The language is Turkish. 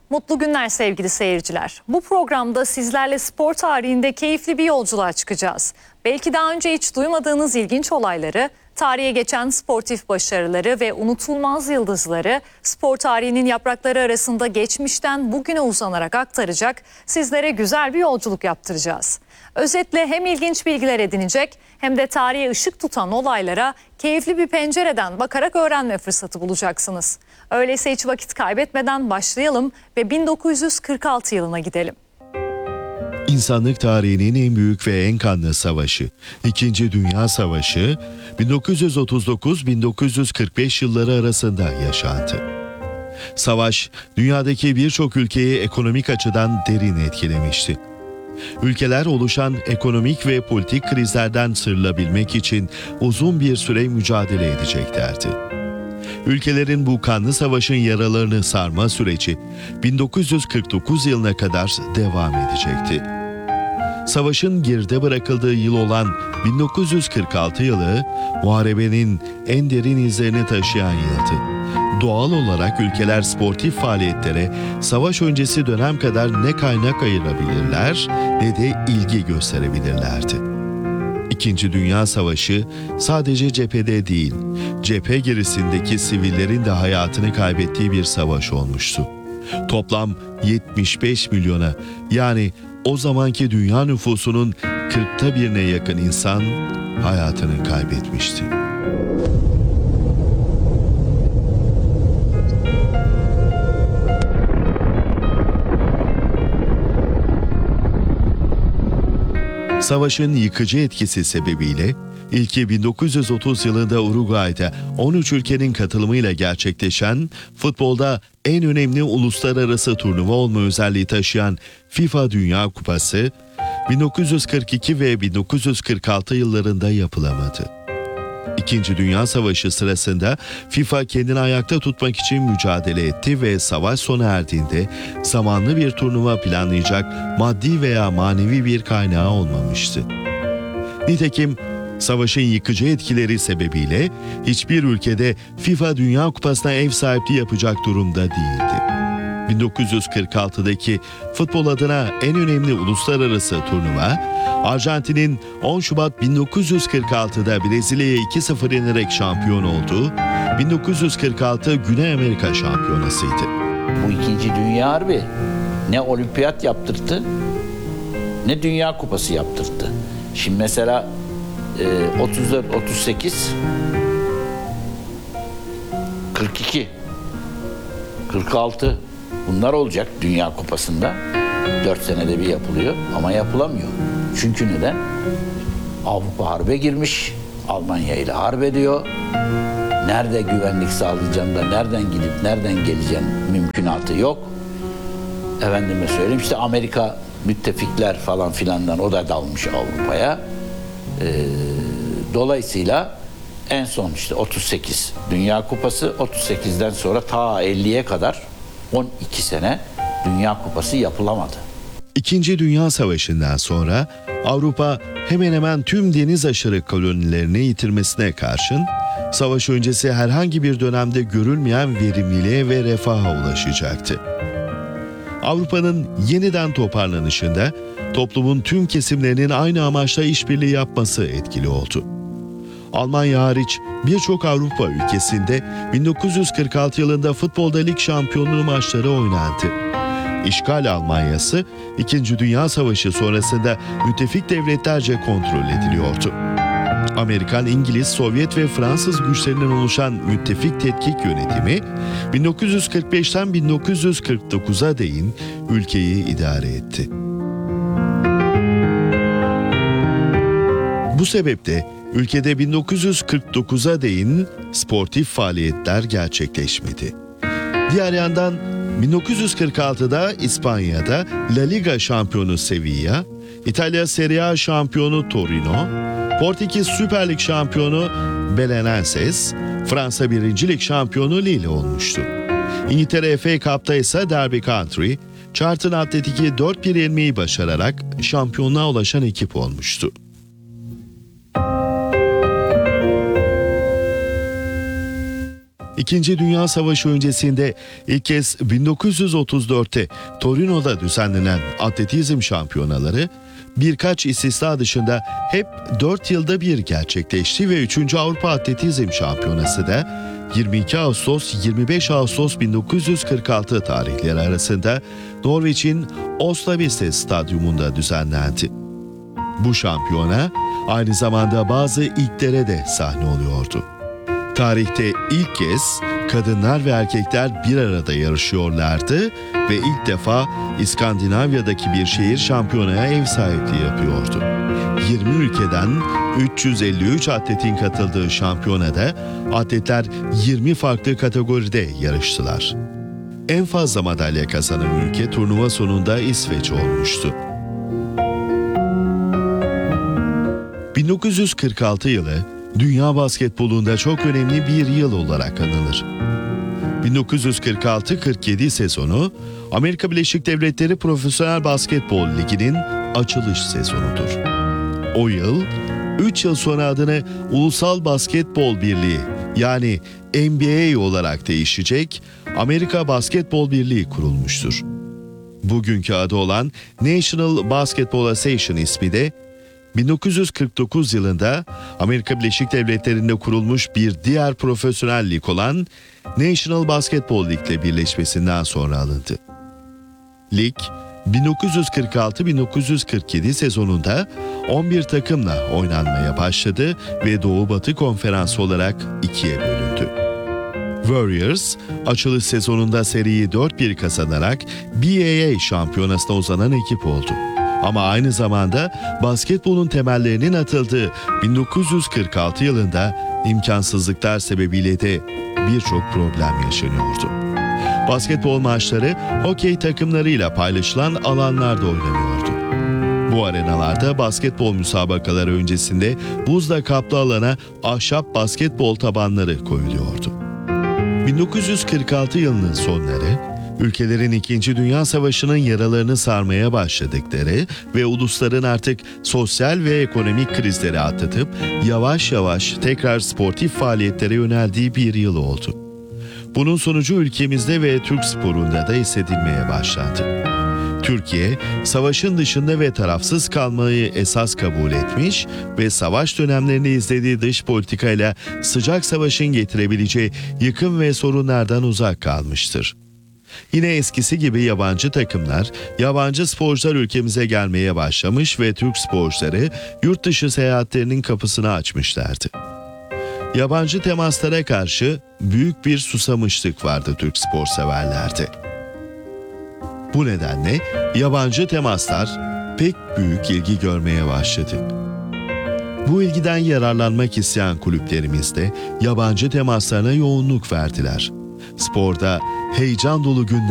Mutlu günler sevgili seyirciler. Bu programda sizlerle spor tarihinde keyifli bir yolculuğa çıkacağız. Belki daha önce hiç duymadığınız ilginç olayları, tarihe geçen sportif başarıları ve unutulmaz yıldızları spor tarihinin yaprakları arasında geçmişten bugüne uzanarak aktaracak, sizlere güzel bir yolculuk yaptıracağız. Özetle hem ilginç bilgiler edinecek hem de tarihe ışık tutan olaylara keyifli bir pencereden bakarak öğrenme fırsatı bulacaksınız. Öyleyse hiç vakit kaybetmeden başlayalım ve 1946 yılına gidelim. İnsanlık tarihinin en büyük ve en kanlı savaşı, İkinci Dünya Savaşı, 1939-1945 yılları arasında yaşandı. Savaş, dünyadaki birçok ülkeyi ekonomik açıdan derin etkilemişti. Ülkeler oluşan ekonomik ve politik krizlerden sıyrılabilmek için uzun bir süre mücadele edeceklerdi. Ülkelerin bu kanlı savaşın yaralarını sarma süreci 1949 yılına kadar devam edecekti. Savaşın geride bırakıldığı yıl olan 1946 yılı, muharebenin en derin izlerini taşıyan yıldı. Doğal olarak ülkeler sportif faaliyetlere savaş öncesi dönem kadar ne kaynak ayırabilirler ne de ilgi gösterebilirlerdi. İkinci Dünya Savaşı sadece cephede değil, cephe gerisindeki sivillerin de hayatını kaybettiği bir savaş olmuştu. Toplam 75 milyona, yani o zamanki dünya nüfusunun 40'ta birine yakın insan hayatını kaybetmişti. Savaşın yıkıcı etkisi sebebiyle ilki 1930 yılında Uruguay'da 13 ülkenin katılımıyla gerçekleşen, futbolda en önemli uluslararası turnuva olma özelliği taşıyan FIFA Dünya Kupası 1942 ve 1946 yıllarında yapılamadı. İkinci Dünya Savaşı sırasında FIFA kendini ayakta tutmak için mücadele etti ve savaş sona erdiğinde zamanlı bir turnuva planlayacak maddi veya manevi bir kaynağı olmamıştı. Nitekim savaşın yıkıcı etkileri sebebiyle hiçbir ülkede FIFA Dünya Kupası'na ev sahipliği yapacak durumda değildi. 1946'daki futbol adına en önemli uluslararası turnuva, Arjantin'in 10 Şubat 1946'da Brezilya'ya 2-0 yenerek şampiyon olduğu 1946 Güney Amerika Şampiyonası'ydı. Bu İkinci Dünya Harbi ne olimpiyat yaptırdı ne Dünya Kupası yaptırdı. Şimdi mesela 34, 38, 42, 46 bunlar olacak Dünya Kupası'nda. 4 senede bir yapılıyor ama yapılamıyor. Çünkü neden? Avrupa harbe girmiş, Almanya ile harp ediyor. Nerede güvenlik sağlayacaksın da nereden gidip nereden geleceksin mümkünatı yok. Efendime söyleyeyim, işte Amerika müttefikler falan filandan o da dalmış Avrupa'ya. Dolayısıyla en son işte 38 Dünya Kupası, 38'den sonra ta 50'ye kadar 12 sene Dünya Kupası yapılamadı. İkinci Dünya Savaşı'ndan sonra Avrupa hemen hemen tüm deniz aşırı kolonilerini yitirmesine karşın savaş öncesi herhangi bir dönemde görülmeyen verimliliğe ve refaha ulaşacaktı. Avrupa'nın yeniden toparlanışında toplumun tüm kesimlerinin aynı amaçla işbirliği yapması etkili oldu. Almanya hariç birçok Avrupa ülkesinde 1946 yılında futbolda lig şampiyonluğu maçları oynandı. İşgal Almanyası, İkinci Dünya Savaşı sonrasında müttefik devletlerce kontrol ediliyordu. Amerikan, İngiliz, Sovyet ve Fransız güçlerinden oluşan müttefik tetkik yönetimi 1945'ten 1949'a değin ülkeyi idare etti. Bu sebeple ülkede 1949'a değin sportif faaliyetler gerçekleşmedi. Diğer yandan 1946'da İspanya'da La Liga şampiyonu Sevilla, İtalya Serie A şampiyonu Torino, Portekiz Süper Lig şampiyonu Belenenses, Fransa 1. Lig şampiyonu Lille olmuştu. İngiltere FA Cup'ta ise Derby County, Charlton Athletic'i 4-1 yenmeyi başararak şampiyonluğa ulaşan ekip olmuştu. İkinci Dünya Savaşı öncesinde ilk kez 1934'te Torino'da düzenlenen atletizm şampiyonaları birkaç istisna dışında hep 4 yılda bir gerçekleşti ve 3. Avrupa Atletizm Şampiyonası da 22 Ağustos-25 Ağustos 1946 tarihleri arasında Norveç'in Oslo Viste Stadyumunda düzenlendi. Bu şampiyona aynı zamanda bazı ilklere de sahne oluyordu. Tarihte ilk kez kadınlar ve erkekler bir arada yarışıyorlardı ve ilk defa İskandinavya'daki bir şehir şampiyonaya ev sahipliği yapıyordu. 20 ülkeden 353 atletin katıldığı şampiyonada atletler 20 farklı kategoride yarıştılar. En fazla madalya kazanan ülke turnuva sonunda İsveç olmuştu. 1946 yılı dünya basketbolunda çok önemli bir yıl olarak anılır. 1946-47 sezonu Amerika Birleşik Devletleri Profesyonel Basketbol Ligi'nin açılış sezonudur. O yıl 3 yıl sonra adını Ulusal Basketbol Birliği yani NBA olarak değişecek Amerika Basketbol Birliği kurulmuştur. Bugünkü adı olan National Basketball Association ismi de 1949 yılında Amerika Birleşik Devletleri'nde kurulmuş bir diğer profesyonel lig olan National Basketball League ile birleşmesinden sonra alındı. Lig, 1946-1947 sezonunda 11 takımla oynanmaya başladı ve Doğu-Batı Konferansı olarak ikiye bölündü. Warriors, açılış sezonunda seriyi 4-1 kazanarak BAA şampiyonasına uzanan ekip oldu. Ama aynı zamanda basketbolun temellerinin atıldığı 1946 yılında imkansızlıklar sebebiyle de birçok problem yaşanıyordu. Basketbol maçları hokey takımlarıyla paylaşılan alanlarda oynanıyordu. Bu arenalarda basketbol müsabakaları öncesinde buzla kaplı alana ahşap basketbol tabanları koyuluyordu. 1946 yılının sonları, ülkelerin 2. Dünya Savaşı'nın yaralarını sarmaya başladıkları ve ulusların artık sosyal ve ekonomik krizleri atlatıp yavaş yavaş tekrar sportif faaliyetlere yöneldiği bir yıl oldu. Bunun sonucu ülkemizde ve Türk sporunda da hissedilmeye başlandı. Türkiye, savaşın dışında ve tarafsız kalmayı esas kabul etmiş ve savaş dönemlerinde izlediği dış politikayla sıcak savaşın getirebileceği yıkım ve sorunlardan uzak kalmıştır. Yine eskisi gibi yabancı takımlar, yabancı sporcular ülkemize gelmeye başlamış ve Türk sporcuları yurt dışı seyahatlerinin kapısını açmışlardı. Yabancı temaslara karşı büyük bir susamışlık vardı Türk spor severlerde. Bu nedenle yabancı temaslar pek büyük ilgi görmeye başladı. Bu ilgiden yararlanmak isteyen kulüplerimiz de yabancı temaslarına yoğunluk verdiler. Sporda heyecan dolu günler